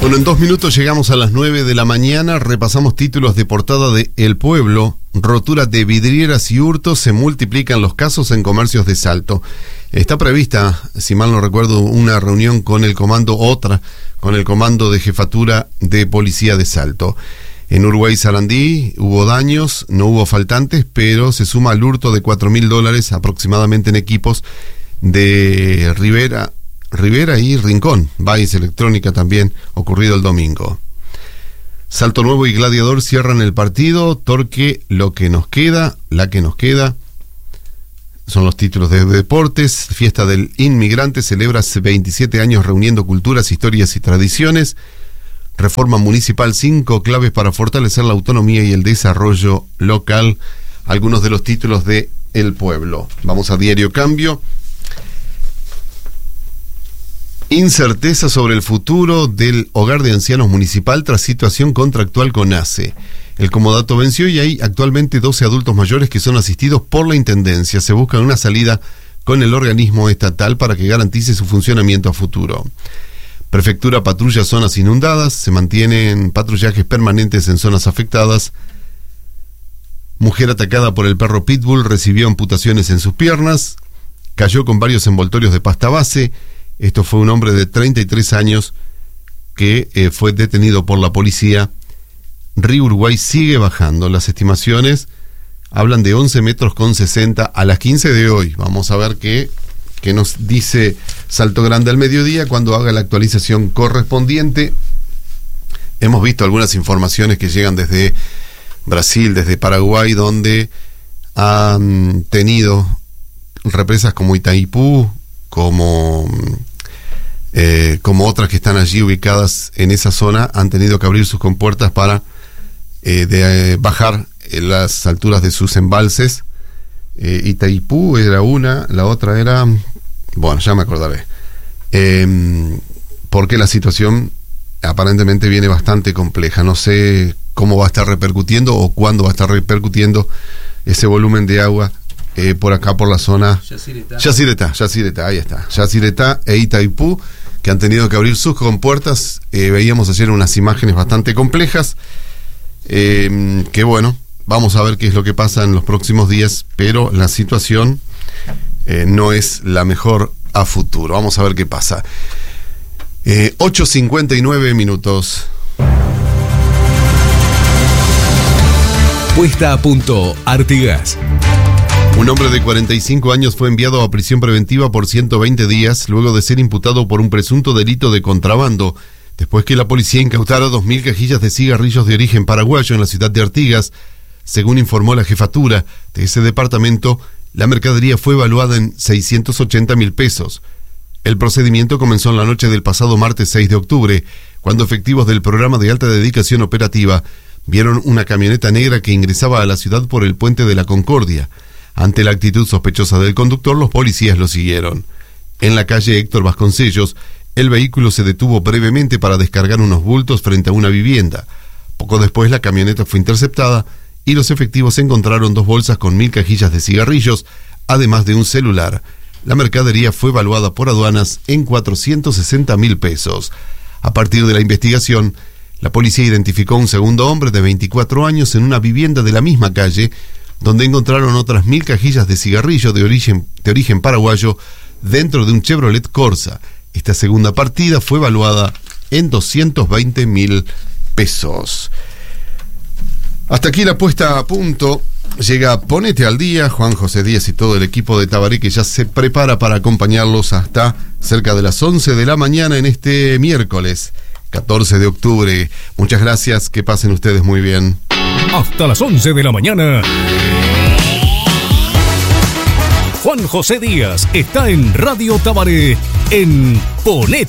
Bueno, en 2 minutos llegamos a las 9 de la mañana, repasamos títulos de portada de El Pueblo. Rotura de vidrieras y hurtos, se multiplican los casos en comercios de Salto. Está prevista, si mal no recuerdo, una reunión con el comando de jefatura de policía de Salto. En Uruguay Sarandí hubo daños, no hubo faltantes, pero se suma al hurto de $4.000 aproximadamente en equipos de Rivera y Rincón. Baez Electrónica también, ocurrido el domingo. Salto Nuevo y Gladiador cierran el partido. Torque, la que nos queda. Son los títulos de deportes. Fiesta del Inmigrante celebra 27 años reuniendo culturas, historias y tradiciones. Reforma municipal, 5 claves para fortalecer la autonomía y el desarrollo local. Algunos de los títulos de El Pueblo. Vamos a Diario Cambio. Incerteza sobre el futuro del hogar de ancianos municipal tras situación contractual con ACE. El comodato venció y hay actualmente 12 adultos mayores que son asistidos por la Intendencia. Se busca una salida con el organismo estatal para que garantice su funcionamiento a futuro. Prefectura patrulla zonas inundadas, se mantienen patrullajes permanentes en zonas afectadas. Mujer atacada por el perro Pitbull recibió amputaciones en sus piernas, cayó con varios envoltorios de pasta base. Esto fue un hombre de 33 años que fue detenido por la policía. Río Uruguay sigue bajando. Las estimaciones hablan de 11 metros con 60 a las 15 de hoy. Vamos a ver qué nos dice Salto Grande al mediodía cuando haga la actualización correspondiente. Hemos visto algunas informaciones que llegan desde Brasil, desde Paraguay, donde han tenido represas como Itaipú, como otras que están allí ubicadas en esa zona, han tenido que abrir sus compuertas para bajar las alturas de sus embalses. Itaipú era una, la otra era, bueno, ya me acordaré, porque la situación aparentemente viene bastante compleja. No sé cómo va a estar repercutiendo o cuándo va a estar repercutiendo ese volumen de agua por acá, por la zona Yacyretá, ahí está, Yacyretá e Itaipú, que han tenido que abrir sus compuertas. Veíamos ayer unas imágenes bastante complejas, que bueno, vamos a ver qué es lo que pasa en los próximos días, pero la situación no es la mejor a futuro. Vamos a ver qué pasa. 8:59 minutos. Puesta a punto Artigas. Un hombre de 45 años fue enviado a prisión preventiva por 120 días luego de ser imputado por un presunto delito de contrabando, después que la policía incautara 2.000 cajillas de cigarrillos de origen paraguayo en la ciudad de Artigas. Según informó la jefatura de ese departamento, la mercadería fue evaluada en 680.000 pesos. El procedimiento comenzó en la noche del pasado martes 6 de octubre, cuando efectivos del programa de alta dedicación operativa vieron una camioneta negra que ingresaba a la ciudad por el puente de la Concordia. Ante la actitud sospechosa del conductor, los policías lo siguieron. En la calle Héctor Vasconcellos, el vehículo se detuvo brevemente para descargar unos bultos frente a una vivienda. Poco después, la camioneta fue interceptada y los efectivos encontraron 2 bolsas con 1.000 cajillas de cigarrillos, además de un celular. La mercadería fue evaluada por aduanas en 460.000 pesos. A partir de la investigación, la policía identificó a un segundo hombre de 24 años en una vivienda de la misma calle, donde encontraron otras 1.000 cajillas de cigarrillo de origen paraguayo dentro de un Chevrolet Corsa. Esta segunda partida fue evaluada en 220.000 pesos. Hasta aquí la puesta a punto. Llega Ponete al Día. Juan José Díaz y todo el equipo de Tabaré, que ya se prepara para acompañarlos hasta cerca de las 11 de la mañana en este miércoles 14 de octubre. Muchas gracias, que pasen ustedes muy bien. Hasta las 11 de la mañana. Juan José Díaz está en Radio Tabaré en Ponete